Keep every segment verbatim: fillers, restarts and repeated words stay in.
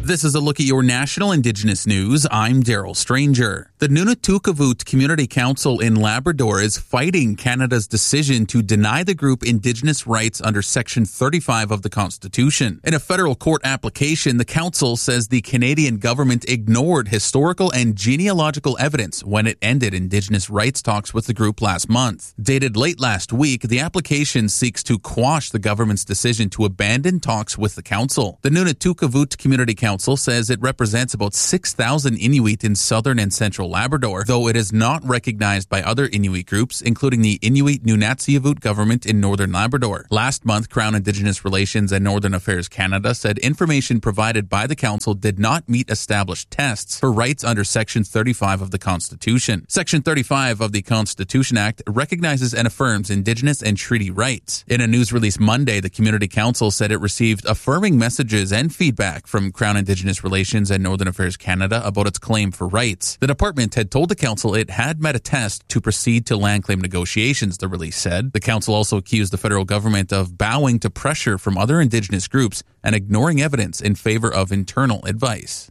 This is a look at your national Indigenous news. I'm Daryl Stranger. The Nunatukevoot Community Council in Labrador is fighting Canada's decision to deny the group Indigenous rights under Section thirty-five of the Constitution. In a federal court application, the council says the Canadian government ignored historical and genealogical evidence when it ended Indigenous rights talks with the group last month. Dated late last week, the application seeks to quash the government's decision to abandon talks with the council. The Nunatukevoot Community Council says it represents about six thousand Inuit in southern and central Labrador, though it is not recognized by other Inuit groups, including the Inuit Nunatsiavut government in northern Labrador. Last month, Crown Indigenous Relations and Northern Affairs Canada said information provided by the council did not meet established tests for rights under Section thirty-five of the Constitution. Section thirty-five of the Constitution Act recognizes and affirms Indigenous and treaty rights. In a news release Monday, the Community Council said it received affirming messages and feedback from Crown Indigenous Relations and Northern Affairs Canada about its claim for rights. The department had told the council it had met a test to proceed to land claim negotiations, the release said. The council also accused the federal government of bowing to pressure from other Indigenous groups and ignoring evidence in favor of internal advice.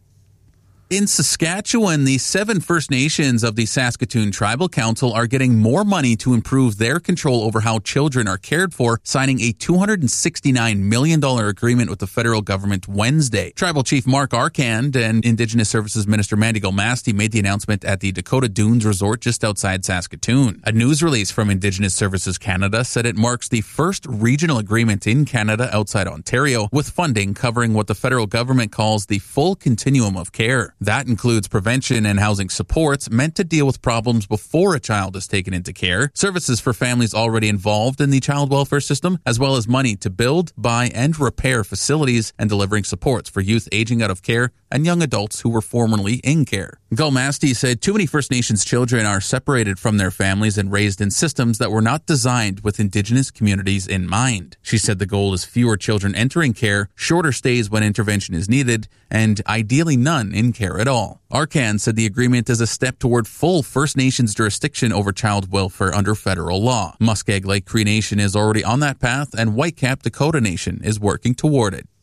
In Saskatchewan, the seven First Nations of the Saskatoon Tribal Council are getting more money to improve their control over how children are cared for, signing a two hundred sixty-nine million dollars agreement with the federal government Wednesday. Tribal Chief Mark Arkand and Indigenous Services Minister Mandy Golmasti made the announcement at the Dakota Dunes Resort just outside Saskatoon. A news release from Indigenous Services Canada said it marks the first regional agreement in Canada outside Ontario, with funding covering what the federal government calls the full continuum of care. That includes prevention and housing supports meant to deal with problems before a child is taken into care, services for families already involved in the child welfare system, as well as money to build, buy, and repair facilities, and delivering supports for youth aging out of care and young adults who were formerly in care. Golmasti said too many First Nations children are separated from their families and raised in systems that were not designed with Indigenous communities in mind. She said the goal is fewer children entering care, shorter stays when intervention is needed, and ideally none in care at all. Arkand said the agreement is a step toward full First Nations jurisdiction over child welfare under federal law. Muskeg Lake Cree Nation is already on that path, and Whitecap Dakota Nation is working toward it.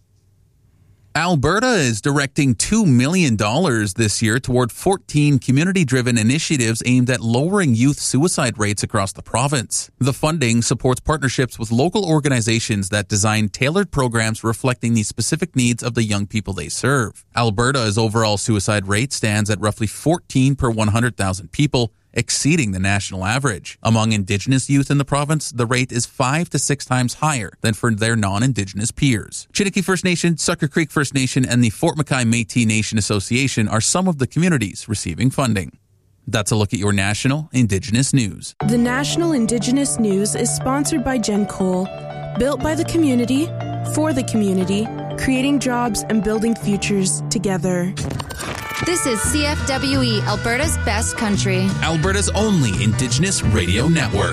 Alberta is directing two million dollars this year toward fourteen community-driven initiatives aimed at lowering youth suicide rates across the province. The funding supports partnerships with local organizations that design tailored programs reflecting the specific needs of the young people they serve. Alberta's overall suicide rate stands at roughly fourteen per one hundred thousand people, exceeding the national average. Among Indigenous youth in the province, the rate is five to six times higher than for their non-Indigenous peers. Chiniki First Nation, Sucker Creek First Nation, and the Fort McKay Métis Nation Association are some of the communities receiving funding. That's a look at your national Indigenous news. The National Indigenous News is sponsored by Gen Cole, built by the community, for the community, creating jobs and building futures together. This is C F W E, Alberta's best country. Alberta's only Indigenous radio network.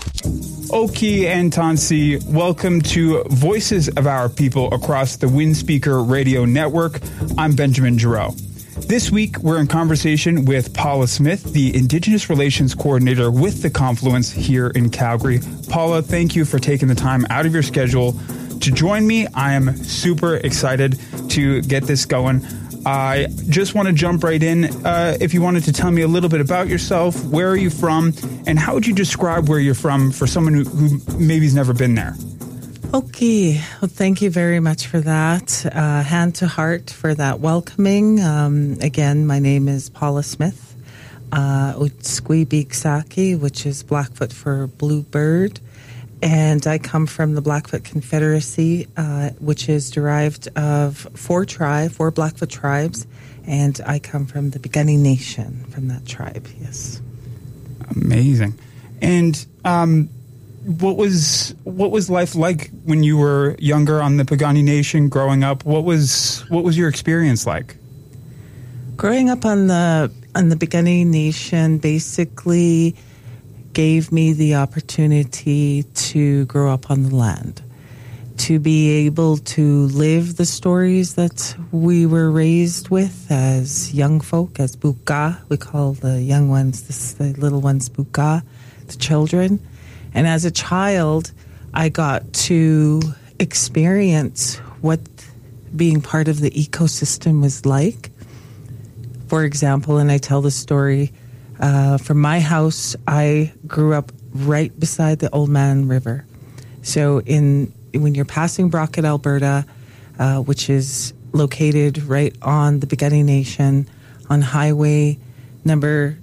Oki and Tansi, welcome to Voices of Our People across the Windspeaker Radio Network. I'm Benjamin Giroux. This week, we're in conversation with Paula Smith, the Indigenous Relations Coordinator with the Confluence here in Calgary. Paula, thank you for taking the time out of your schedule to join me. I am super excited to get this going. I just want to jump right in. Uh, if you wanted to tell me a little bit about yourself, where are you from, and how would you describe where you're from for someone who, who maybe has never been there? Okay. Well, thank you very much for that. Uh, hand to heart for that welcoming. Um, again, my name is Paula Smith, uh, Utsqueebeek which is Blackfoot for bluebird. And I come from the Blackfoot Confederacy, uh, which is derived of four tribe, four Blackfoot tribes, and I come from the Piikani Nation, from that tribe, yes. Amazing. And um, what was what was life like when you were younger on the Piikani Nation, growing up? What was what was your experience like? Growing up on the on the Piikani Nation, basically gave me the opportunity to grow up on the land, to be able to live the stories that we were raised with as young folk, as buka. We call the young ones, this, the little ones, buka, the children. And as a child, I got to experience what being part of the ecosystem was like. For example, and I tell the story, uh, from my house, I grew up right beside the Oldman River. So in when you're passing Brockett, Alberta, uh, which is located right on the Piikani Nation, on highway number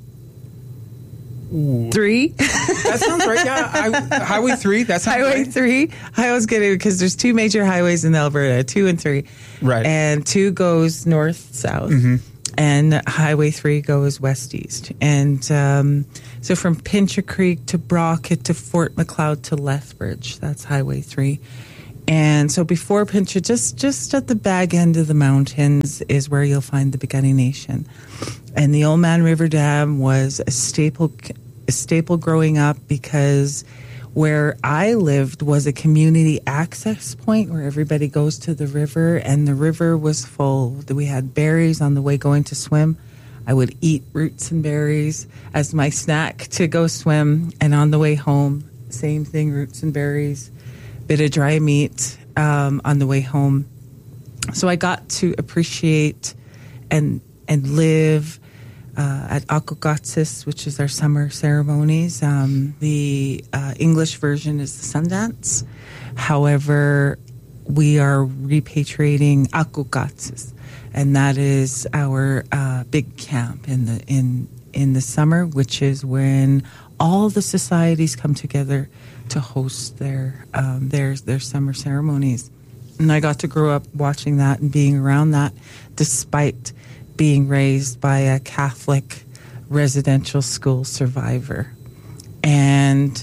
Ooh. three. That sounds right. Yeah, I, Highway three. That sounds Highway right. three. I always get it because there's two major highways in Alberta, two and three. Right. And two goes north south, mm-hmm. and Highway three goes west east. And um, so from Pincher Creek to Brockett to Fort Macleod to Lethbridge, that's Highway three. And so before Pincher, just just at the back end of the mountains is where you'll find the Piikani Nation. And the Oldman River Dam was a staple, a staple growing up because where I lived was a community access point where everybody goes to the river, and the river was full. We had berries on the way going to swim. I would eat roots and berries as my snack to go swim, and on the way home, same thing, roots and berries. Bit of dry meat um, on the way home. So I got to appreciate and and live uh, at Aquakatsis, which is our summer ceremonies. Um, the uh, English version is the Sundance. However, we are repatriating Aquakatsis, and that is our uh, big camp in the in in the summer, which is when all the societies come together to host their um, their their summer ceremonies. And I got to grow up watching that and being around that, despite being raised by a Catholic residential school survivor. And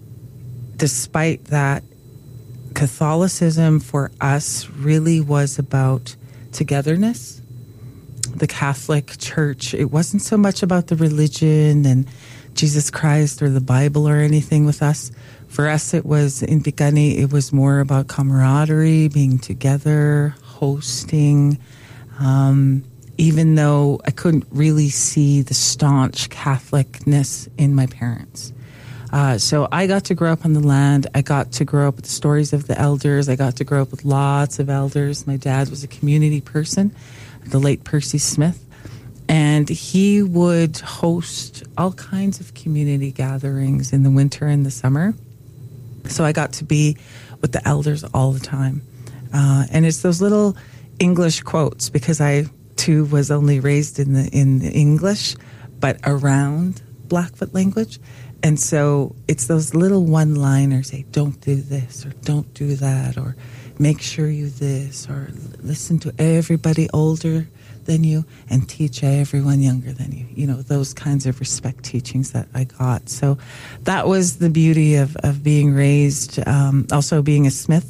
despite that, Catholicism for us really was about togetherness. The Catholic Church, it wasn't so much about the religion and Jesus Christ or the Bible or anything with us. For us, it was, in Piikani, it was more about camaraderie, being together, hosting, um, even though I couldn't really see the staunch Catholicness in my parents. Uh, so I got to grow up on the land. I got to grow up with the stories of the elders. I got to grow up with lots of elders. My dad was a community person, the late Percy Smith. And he would host all kinds of community gatherings in the winter and the summer. So I got to be with the elders all the time. Uh, and it's those little English quotes, because I, too, was only raised in the in the English, but around Blackfoot language. And so it's those little one-liners, say, don't do this, or don't do that, or make sure you this, or listen to everybody older than you and teach everyone younger than you. You know, those kinds of respect teachings that I got. So that was the beauty of, of being raised. Um, also being a Smith,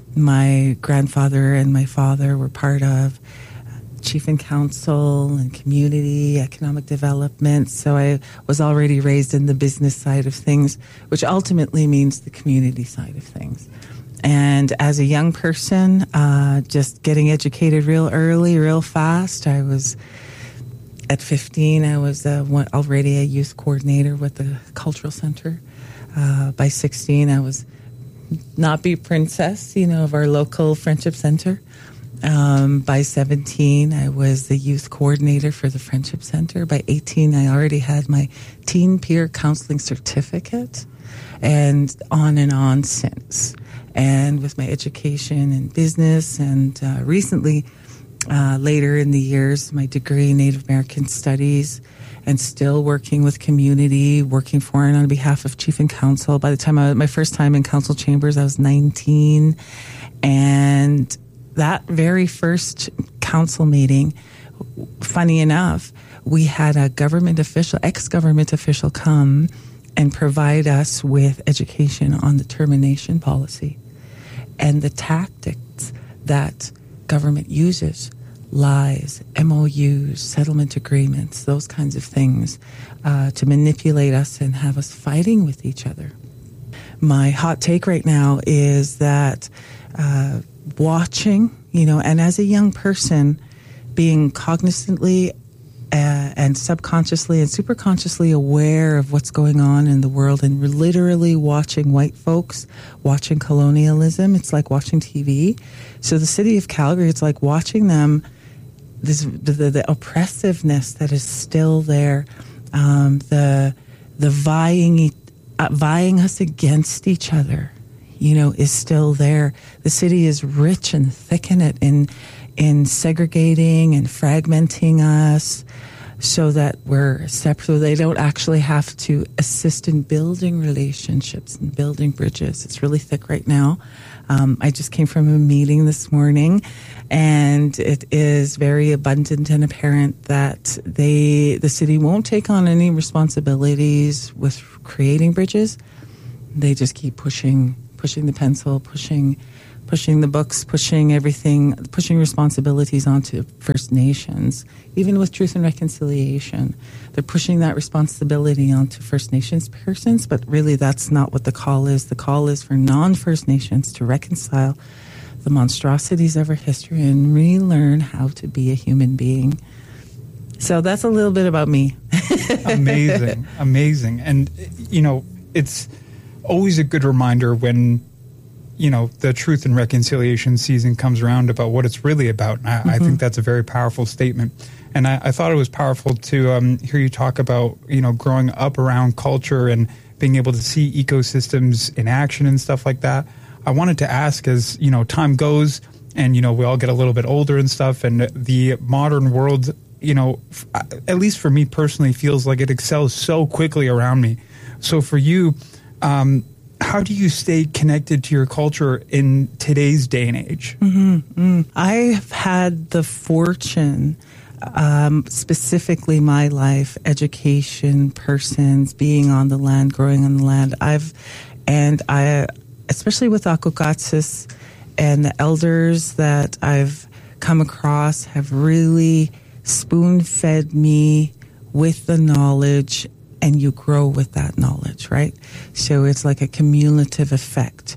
my grandfather and my father were part of Chief and Council and community, economic development. So I was already raised in the business side of things, which ultimately means the community side of things. And as a young person, uh, just getting educated real early, real fast. I was, at fifteen, I was uh, one, already a youth coordinator with the Cultural Center. Uh, by sixteen, I was Not Be Princess, you know, of our local Friendship Center. Um, by seventeen, I was the youth coordinator for the Friendship Center. By eighteen, I already had my teen peer counseling certificate, and on and on since. And with my education in business, and uh, recently, uh, later in the years, my degree in Native American Studies, and still working with community, working for and on behalf of Chief and Council. By the time I, my first time in council chambers, I was nineteen, and that very first council meeting, funny enough, we had a government official, ex-government official come and provide us with education on the termination policy and the tactics that government uses, lies, M O Us, settlement agreements, those kinds of things, uh, to manipulate us and have us fighting with each other. My hot take right now is that uh, watching, you know, and as a young person, being cognizantly uh, and subconsciously and superconsciously aware of what's going on in the world, and we're literally watching white folks watching colonialism. It's like watching T V. So the city of Calgary, it's like watching them, this the, the, the oppressiveness that is still there, um, the the vying uh, vying us against each other, you know, is still there. The city is rich and thick in it, in in segregating and fragmenting us, so that we're separate. So they don't actually have to assist in building relationships and building bridges. It's really thick right now. Um, I just came from a meeting this morning, and it is very abundant and apparent that they, the city won't take on any responsibilities with creating bridges. They just keep pushing, pushing the pencil, pushing, pushing the books, pushing everything, pushing responsibilities onto First Nations. Even with Truth and Reconciliation, they're pushing that responsibility onto First Nations persons, but really that's not what the call is. The call is for non-First Nations to reconcile the monstrosities of our history and relearn how to be a human being. So that's a little bit about me. Amazing, amazing. And, you know, it's always a good reminder when, you know, the Truth and Reconciliation season comes around about what it's really about. And I, mm-hmm. I think that's a very powerful statement. And I, I thought it was powerful to um, hear you talk about, you know, growing up around culture and being able to see ecosystems in action and stuff like that. I wanted to ask, as, you know, time goes and, you know, we all get a little bit older and stuff, and the modern world, you know, f- at least for me personally, feels like it excels so quickly around me. So for you, um, how do you stay connected to your culture in today's day and age? Mm-hmm. Mm. I've had the fortune, um, specifically my life, education, persons, being on the land, growing on the land. I've, and I, especially with Akukatsis and the elders that I've come across, have really spoon-fed me with the knowledge, and you grow with that knowledge, right? So it's like a cumulative effect.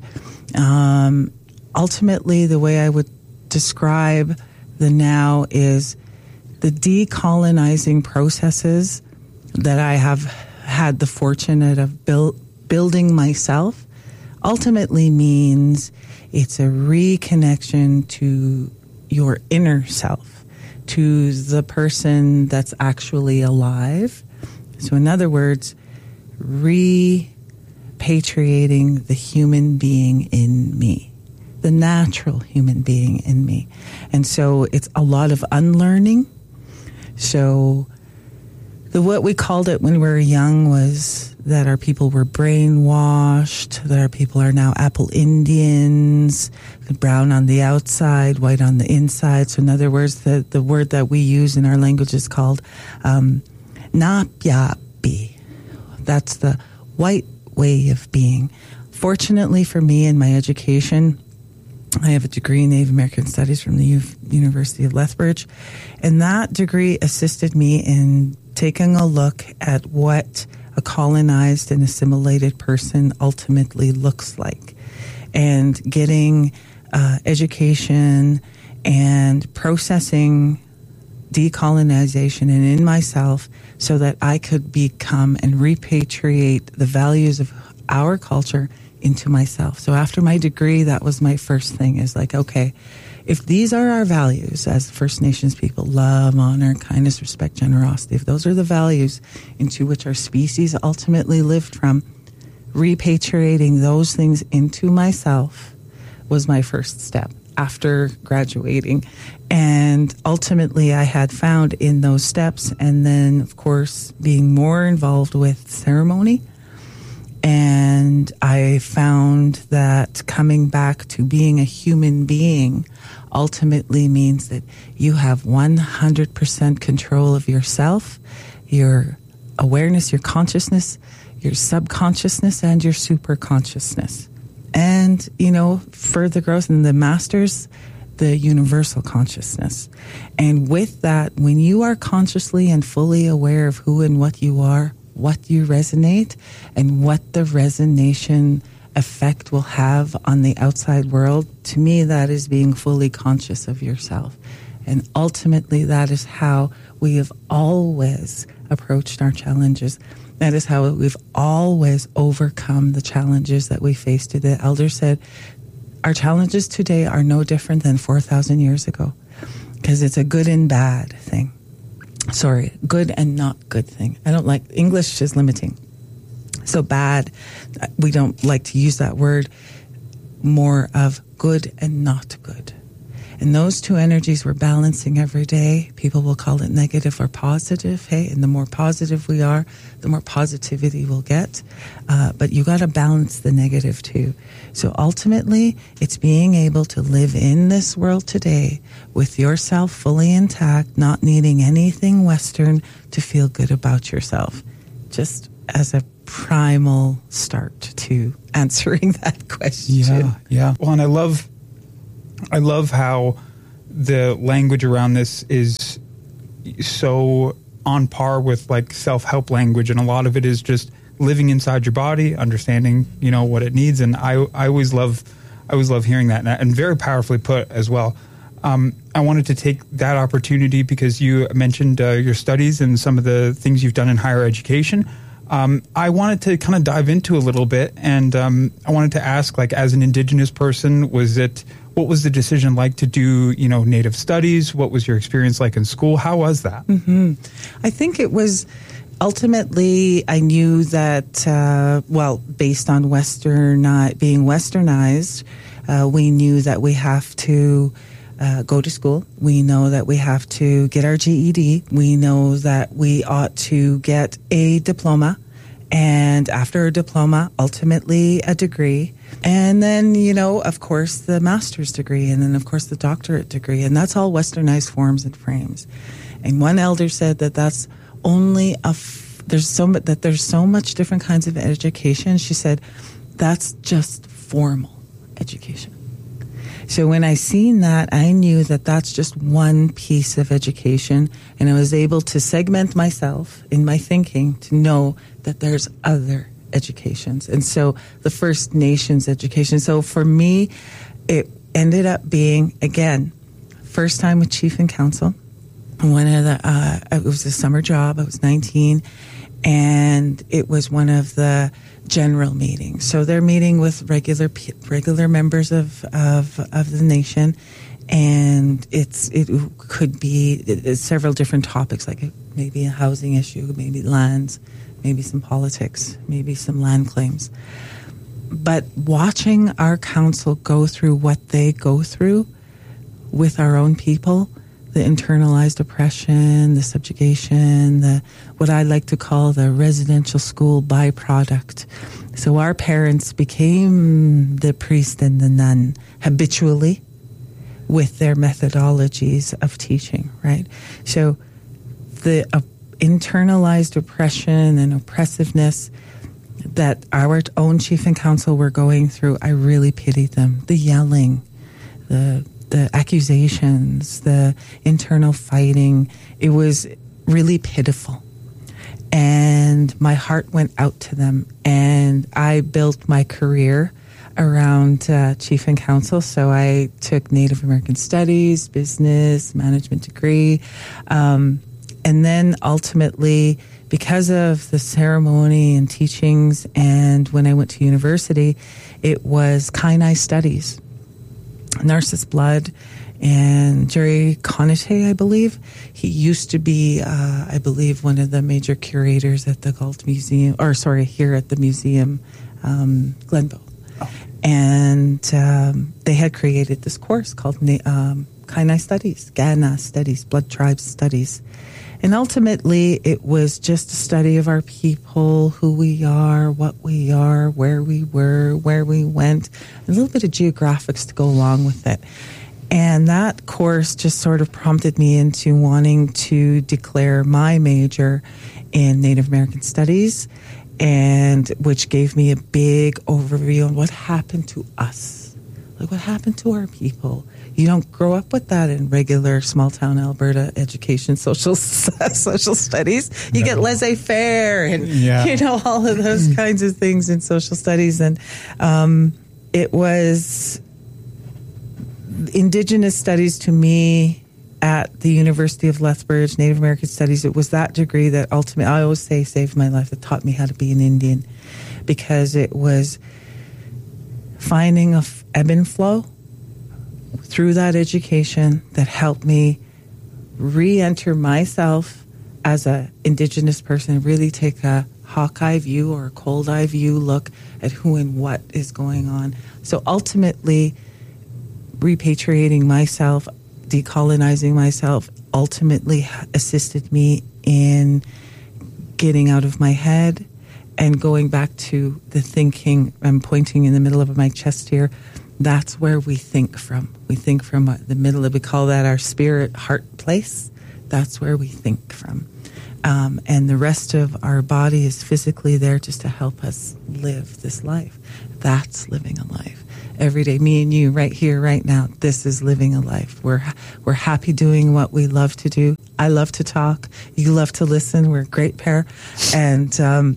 Um, ultimately, the way I would describe the now is the decolonizing processes that I have had the fortunate of build, building myself ultimately means it's a reconnection to your inner self, to the person that's actually alive. So in other words, repatriating the human being in me, the natural human being in me. And so it's a lot of unlearning. So the what we called it when we were young was that our people were brainwashed, that our people are now Apple Indians, the brown on the outside, white on the inside. So in other words, the, the word that we use in our language is called um, Napyapi. That's the white way of being. Fortunately for me in my education, I have a degree in Native American Studies from the U- University of Lethbridge, and that degree assisted me in taking a look at what a colonized and assimilated person ultimately looks like, and getting uh, education and processing decolonization and in myself so that I could become and repatriate the values of our culture into myself. So after my degree, that was my first thing, is like, okay, if these are our values as First Nations people, love, honor, kindness, respect, generosity, if those are the values into which our species ultimately lived from, repatriating those things into myself was my first step after graduating. And ultimately I had found in those steps, and then of course being more involved with ceremony, and I found that coming back to being a human being ultimately means that you have one hundred percent control of yourself, your awareness, your consciousness, your subconsciousness, and your superconsciousness. And, you know, further growth in the masters, the universal consciousness. And with that, when you are consciously and fully aware of who and what you are, what you resonate, and what the resonation effect will have on the outside world, to me that is being fully conscious of yourself. And ultimately, that is how we have always approached our challenges. That is how we've always overcome the challenges that we face today. The elder said, our challenges today are no different than four thousand years ago, because it's a good and bad thing. Sorry, good and not good thing. I don't like, English is limiting. So bad, we don't like to use that word, more of good and not good. And those two energies we're balancing every day. People will call it negative or positive. Hey, and the more positive we are, the more positivity we'll get. Uh, but you got to balance the negative too. So ultimately, it's being able to live in this world today with yourself fully intact, not needing anything Western to feel good about yourself. Just as a primal start to answering that question. Yeah, yeah. Well, and I love, I love how the language around this is so on par with like self-help language, and a lot of it is just living inside your body, understanding, you know, what it needs. And I, I always love, I always love hearing that, and, and very powerfully put as well. Um, I wanted to take that opportunity because you mentioned uh, your studies and some of the things you've done in higher education. Um, I wanted to kind of dive into a little bit, and um, I wanted to ask, like, as an Indigenous person, was it, what was the decision like to do, you know, Native studies? What was your experience like in school? How was that? Mm-hmm. I think it was, ultimately, I knew that, uh, well, based on Western, uh, being Westernized, uh, we knew that we have to Uh, go to school. We know that we have to get our G E D. We know that we ought to get a diploma, and after a diploma, ultimately a degree. And then, you know, of course, the master's degree, and then, of course, the doctorate degree. And that's all Westernized forms and frames. And one elder said that that's only a, f- there's so much, that there's so much different kinds of education. She said, that's just formal education. So when I seen that, I knew that that's just one piece of education, and I was able to segment myself in my thinking to know that there's other educations. And so the First Nations education. So for me, it ended up being, again, first time with Chief and Council. One of the, uh, it was a summer job. I was nineteen, and it was one of the general meetings. So they're meeting with regular regular members of of, of the nation, and it's it could be it's several different topics, like maybe a housing issue, maybe lands, maybe some politics, maybe some land claims. But watching our council go through what they go through with our own people, the internalized oppression, the subjugation, the what I like to call the residential school byproduct. So our parents became the priest and the nun habitually with their methodologies of teaching, right? So the uh, internalized oppression and oppressiveness that our own Chief and Council were going through, I really pitied them. The yelling, the the accusations, the internal fighting, it was really pitiful. And my heart went out to them. And I built my career around uh, Chief and Council. So I took Native American Studies, business, management degree. Um, and then ultimately, because of the ceremony and teachings, and when I went to university, it was Kainai Studies. Narcissus Blood and Jerry Conate, I believe. He used to be, uh, I believe, one of the major curators at the Galt Museum, or sorry, here at the museum, um, Glenbow. Oh. And um, they had created this course called um, Kainai Studies, Gana Studies, Blood Tribes Studies. And ultimately, it was just a study of our people, who we are, what we are, where we were, where we went, a little bit of geographics to go along with it. And that course just sort of prompted me into wanting to declare my major in Native American Studies, and which gave me a big overview on what happened to us, like what happened to our people. You don't grow up with that in regular small-town Alberta education, social social studies. You no. get laissez-faire and, yeah. you know, all of those kinds of things in social studies. And um, it was Indigenous studies to me at the University of Lethbridge, Native American Studies. It was that degree that ultimately, I always say, saved my life. That taught me how to be an Indian, because it was finding a f- ebb and flow through that education that helped me re-enter myself as an Indigenous person, really take a hawk-eye view or a cold-eye view look at who and what is going on. So ultimately, repatriating myself, decolonizing myself, ultimately assisted me in getting out of my head and going back to the thinking. I'm pointing in the middle of my chest here. That's where we think from. We think from the middle of, we call that our spirit heart place. That's where we think from. Um, and the rest of our body is physically there just to help us live this life. That's living a life. Every day, me and you right here, right now, this is living a life. We're we're happy doing what we love to do. I love to talk. You love to listen. We're a great pair. And um,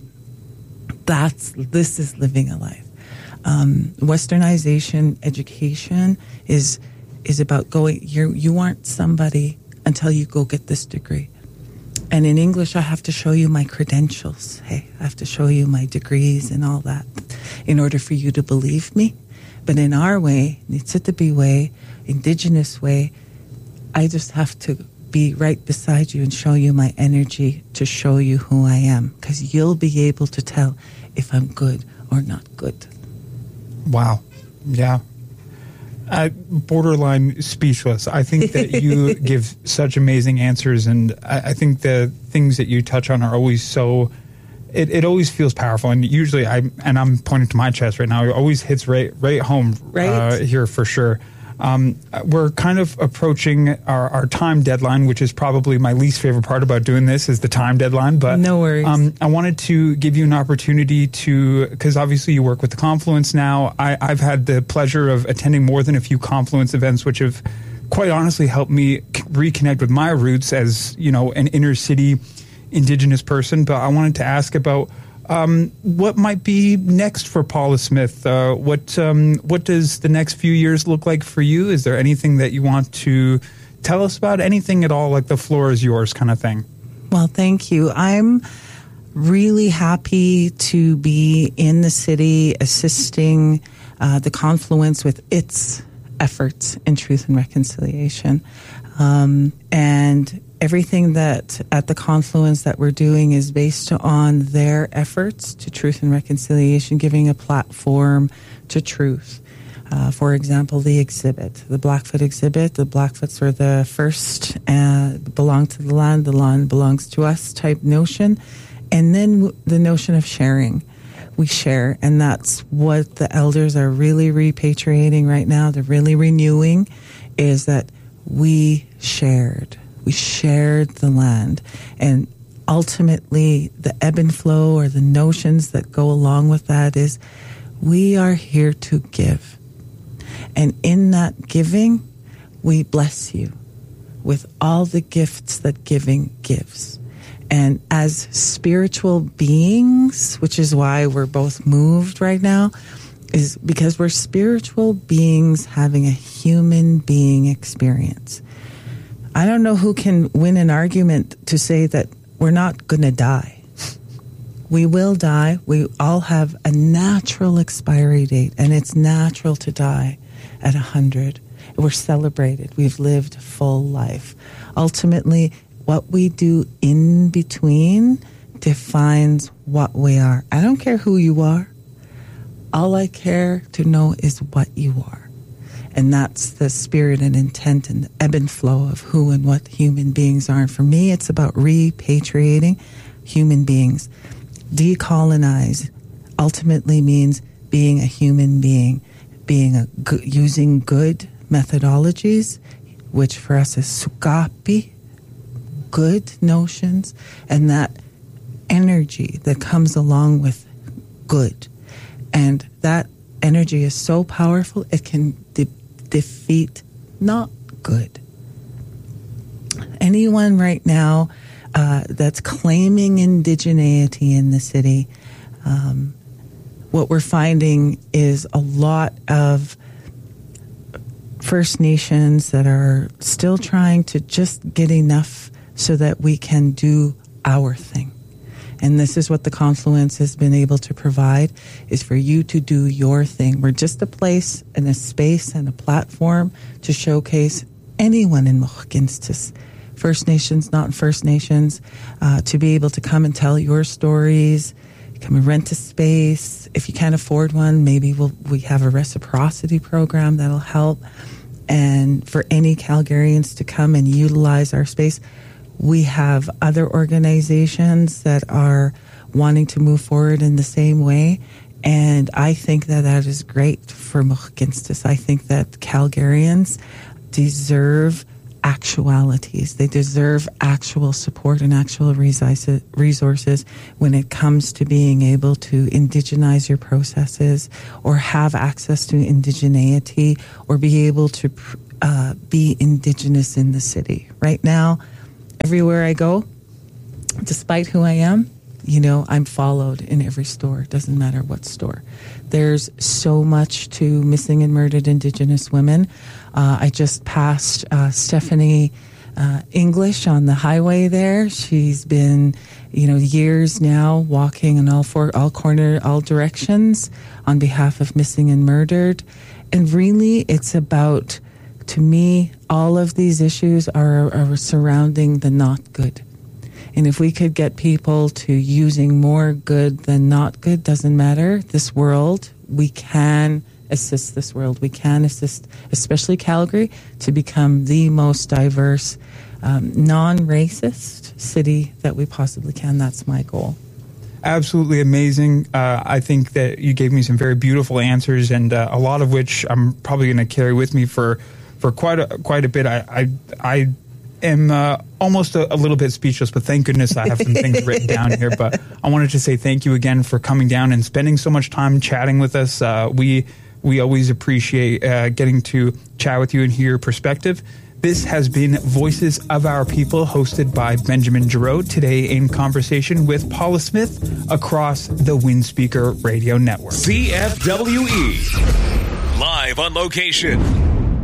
that's this is living a life. Um, Westernization education is is about going, you you aren't somebody until you go get this degree. And in English, I have to show you my credentials. Hey, I have to show you my degrees and all that in order for you to believe me. But in our way, Niitsitapi way, Indigenous way, I just have to be right beside you and show you my energy to show you who I am. Because you'll be able to tell if I'm good or not good. Wow. Yeah. Uh, borderline speechless. I think that you give such amazing answers, and I, I think the things that you touch on are always so, it, it always feels powerful. And usually I, and I'm pointing to my chest right now, it always hits right, right home right. Uh, here for sure. Um, we're kind of approaching our, our time deadline, which is probably my least favorite part about doing this is the time deadline. But no worries. Um, I wanted to give you an opportunity to, because obviously you work with the Confluence now. I, I've had the pleasure of attending more than a few Confluence events, which have quite honestly helped me reconnect with my roots as, you know, an inner city Indigenous person. But I wanted to ask about Um, what might be next for Paula Smith? Uh, what um, what does the next few years look like for you? Is there anything that you want to tell us about? Anything at all? Like the floor is yours kind of thing. Well, thank you. I'm really happy to be in the city assisting uh, the Confluence with its efforts in truth and reconciliation. Um, and everything that at the Confluence that we're doing is based on their efforts to truth and reconciliation, giving a platform to truth. Uh, for example, the exhibit, the Blackfoot exhibit. The Blackfoots were the first, uh, belong to the land, the land belongs to us type notion. And then w- the notion of sharing. We share, and that's what the elders are really repatriating right now. They're really renewing, is that we shared. We shared the land. And ultimately, the ebb and flow or the notions that go along with that is we are here to give. And in that giving, we bless you with all the gifts that giving gives. And as spiritual beings, which is why we're both moved right now, is because we're spiritual beings having a human being experience. I don't know who can win an argument to say that we're not going to die. We will die. We all have a natural expiry date, and it's natural to die at one hundred. We're celebrated. We've lived a full life. Ultimately, what we do in between defines what we are. I don't care who you are. All I care to know is what you are. And that's the spirit and intent and the ebb and flow of who and what human beings are. And for me, it's about repatriating human beings. Decolonize ultimately means being a human being, being a good, using good methodologies, which for us is sukapi, good notions, and that energy that comes along with good. And that energy is so powerful, it can de- defeat not good. Anyone right now uh, that's claiming indigeneity in the city, um, what we're finding is a lot of First Nations that are still trying to just get enough so that we can do our thing. And this is what the Confluence has been able to provide, is for you to do your thing. We're just a place and a space and a platform to showcase anyone in Mohkinstsis, First Nations, not First Nations, uh, to be able to come and tell your stories, come and rent a space. If you can't afford one, maybe we'll, we have a reciprocity program that'll help. And for any Calgarians to come and utilize our space, we have other organizations that are wanting to move forward in the same way. And I think that that is great for Mohkinstsis. I think that Calgarians deserve actualities. They deserve actual support and actual resources when it comes to being able to indigenize your processes or have access to indigeneity or be able to uh, be Indigenous in the city. Right now, everywhere I go, despite who I am, you know, I'm followed in every store. It doesn't matter what store. There's so much to missing and murdered Indigenous women. Uh, I just passed uh, Stephanie uh, English on the highway there. She's been, you know, years now walking in all four, all corner, all directions on behalf of missing and murdered. And really, it's about, to me, all of these issues are, are surrounding the not good. And if we could get people to using more good than not good, doesn't matter. This world, we can assist this world. We can assist, especially Calgary, to become the most diverse, um, non-racist city that we possibly can. That's my goal. Absolutely amazing. Uh, I think that you gave me some very beautiful answers, and uh, a lot of which I'm probably going to carry with me for, for quite a, quite a bit. I, I, I am uh, almost a, a little bit speechless, but thank goodness I have some things written down here. But I wanted to say thank you again for coming down and spending so much time chatting with us. Uh, we we always appreciate uh, getting to chat with you and hear your perspective. This has been Voices of Our People, hosted by Benjamin Giroux, today in conversation with Paula Smith across the Windspeaker Radio Network. C F W E, live on location.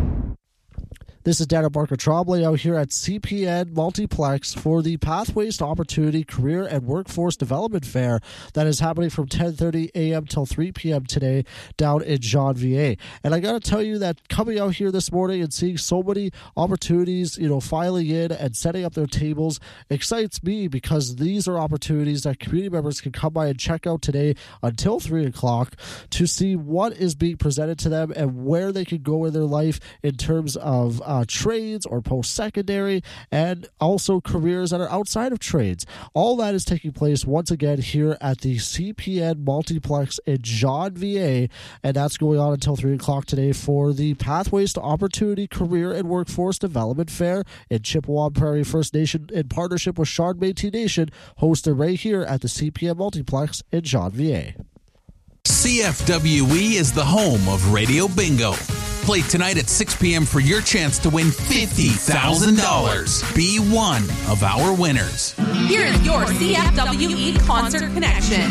This is Daniel Barker Trombley out here at C P N Multiplex for the Pathways to Opportunity Career and Workforce Development Fair that is happening from ten thirty a.m. till three p.m. today down in Jean-Vier. And I got to tell you that coming out here this morning and seeing so many opportunities, you know, filing in and setting up their tables excites me, because these are opportunities that community members can come by and check out today until three o'clock to see what is being presented to them and where they can go in their life in terms of uh, Uh, trades or post-secondary, and also careers that are outside of trades. All that is taking place once again here at the C P N Multiplex in Jean-Vier, and that's going on until three o'clock today for the Pathways to Opportunity Career and Workforce Development Fair in Chippewa Prairie First Nation in partnership with Shard Métis Nation, hosted right here at the C P N Multiplex in Jean-Vier. C F W E is the home of Radio Bingo. Play tonight at six p.m. for your chance to win fifty thousand dollars. Be one of our winners. Here is your C F W E Concert Connection.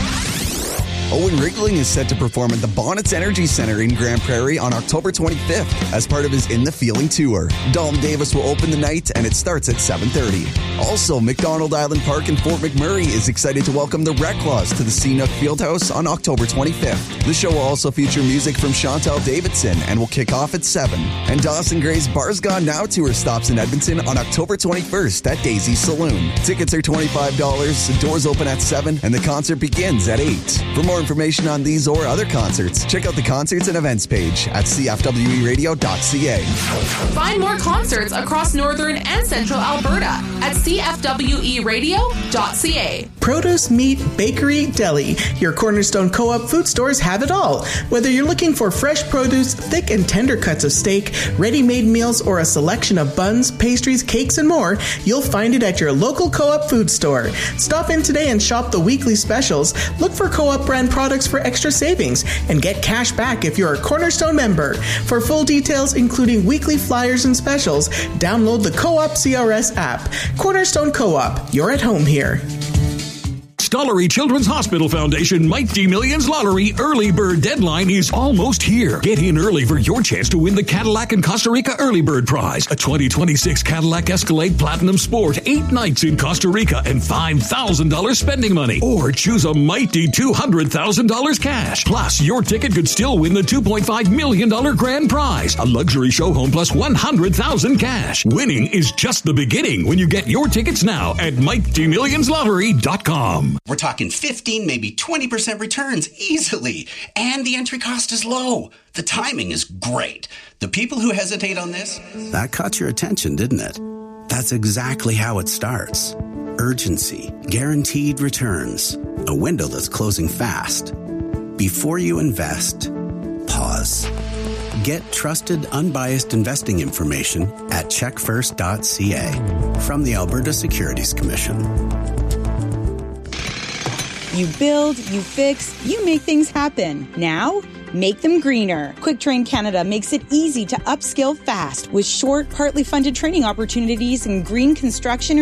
Owen Riegling is set to perform at the Bonnets Energy Center in Grand Prairie on October twenty-fifth as part of his In the Feeling tour. Dalton Davis will open the night, and it starts at seven thirty. Also, McDonald Island Park in Fort McMurray is excited to welcome the Reclaws to the C Nook Fieldhouse on October twenty-fifth. The show will also feature music from Chantal Davidson and will kick off at seven. And Dawson Gray's Bars Gone Now tour stops in Edmonton on October twenty-first at Daisy Saloon. Tickets are twenty-five dollars, doors open at seven, and the concert begins at eight. For more information on these or other concerts, check out the concerts and events page at c f w e radio dot c a. Find more concerts across northern and central Alberta at c f w e radio dot c a. Produce, meat, bakery, deli. Your Cornerstone Co-op food stores have it all. Whether you're looking for fresh produce, thick and tender cuts of steak, ready-made meals, or a selection of buns, pastries, cakes, and more, you'll find it at your local Co-op food store. Stop in today and shop the weekly specials. Look for Co-op brand products for extra savings and get cash back if you're a Cornerstone member. For full details, including weekly flyers and specials, download the Co-op C R S app. Cornerstone Co-op, you're at home here. Stollery Children's Hospital Foundation Mighty Millions Lottery early bird deadline is almost here. Get in early for your chance to win the Cadillac and Costa Rica Early Bird Prize, a twenty twenty-six Cadillac Escalade Platinum Sport, eight nights in Costa Rica, and five thousand dollars spending money. Or choose a mighty two hundred thousand dollars cash. Plus, your ticket could still win the two point five million dollars grand prize, a luxury show home plus one hundred thousand dollars cash. Winning is just the beginning when you get your tickets now at mighty millions lottery dot com. We're talking fifteen, maybe twenty percent returns easily. And the entry cost is low. The timing is great. The people who hesitate on this... That caught your attention, didn't it? That's exactly how it starts. Urgency, guaranteed returns, a window that's closing fast. Before you invest, pause. Get trusted, unbiased investing information at check first dot c a from the Alberta Securities Commission. You build, you fix, you make things happen. Now, make them greener. QuickTrain Canada makes it easy to upskill fast with short, partly funded training opportunities in green construction and